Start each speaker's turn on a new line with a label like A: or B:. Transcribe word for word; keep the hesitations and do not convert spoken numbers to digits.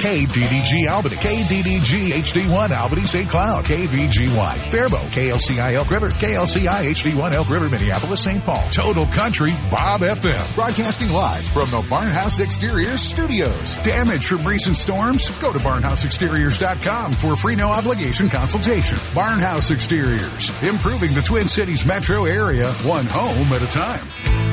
A: K D D G Albany, K D D G H D one Albany Saint Cloud, K V G Y Faribault, K L C I Elk River, K L C I H D one Elk River, Minneapolis, Saint Paul. Total Country Bob F M. Broadcasting live from the Barnhouse Exteriors studios. Damage from recent storms? Go to barnhouse exteriors dot com for a free no obligation consultation. Barnhouse Exteriors, improving the Twin Cities metro area one home at a time.